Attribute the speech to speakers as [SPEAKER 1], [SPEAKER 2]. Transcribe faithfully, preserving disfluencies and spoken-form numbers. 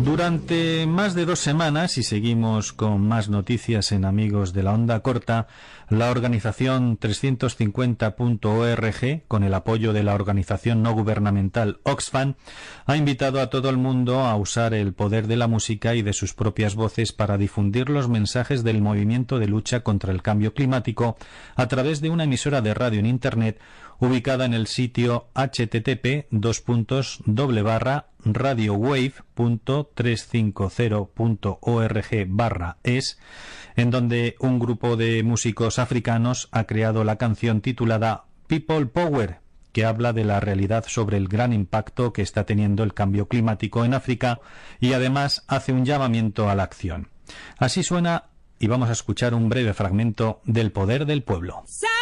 [SPEAKER 1] Durante más de dos semanas, y seguimos con más noticias en Amigos de la Onda Corta, la organización trescientos cincuenta punto org, con el apoyo de la organización no gubernamental Oxfam, ha invitado a todo el mundo a usar el poder de la música y de sus propias voces para difundir los mensajes del movimiento de lucha contra el cambio climático a través de una emisora de radio en Internet ubicada en el sitio http dos puntos doble barra radiowave punto trescientos cincuenta punto org barra es, en donde un grupo de músicos africanos ha creado la canción titulada People Power, que habla de la realidad sobre el gran impacto que está teniendo el cambio climático en África y además hace un llamamiento a la acción. Así suena, y vamos a escuchar un breve fragmento del Poder del Pueblo.
[SPEAKER 2] ¡Sí!